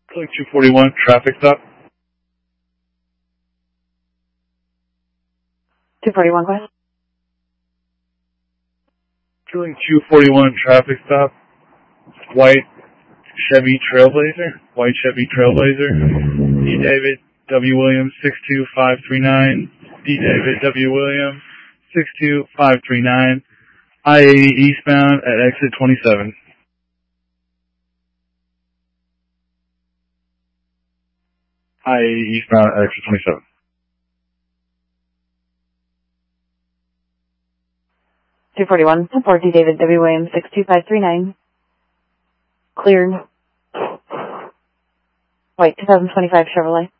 Clearing 241, traffic stop. 241, go ahead. Clearing 241, traffic stop. White Chevy Trailblazer. D. David W. Williams 62539. D. David W. Williams 62539. I-80 eastbound at exit 27. I-80 eastbound at exit 27. $241, 4 D. David W. Williams 62539. Cleared. White 2025 Chevrolet.